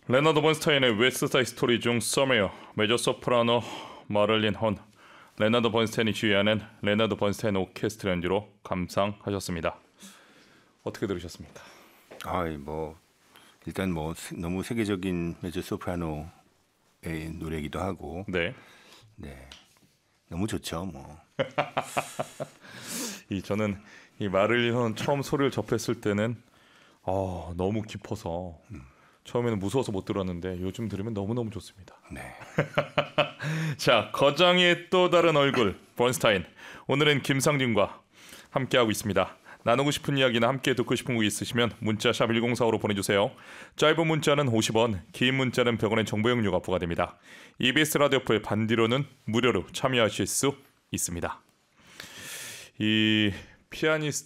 레너드 번스타인의 웨스트사이드 스토리 중 서메어, 메저 소프라노 마를린 헌, 레너드 번스타인이 지휘하는 레너드 번스타인 오케스트라 연주로 감상하셨습니다. 어떻게 들으셨습니까? 일단 너무 세계적인 메조 소프라노의 노래이기도 하고, 네, 너무 좋죠. 저는 이 마를린 헌 처음 소리를 접했을 때는 너무 깊어서 처음에는 무서워서 못 들었는데 요즘 들으면 너무너무 좋습니다. 네. 자, 거장의 또 다른 얼굴 번스타인, 오늘은 김상진과 함께하고 있습니다. 나누고 싶은 이야기나 함께 듣고 싶은 거 있으시면 문자 샵 1045로 보내주세요. 짧은 문자는 50원, 긴 문자는 100원의 정보 이용료가 부과됩니다. EBS 라디오 풀 반디로는 무료로 참여하실 수 있습니다. 이 피아니스트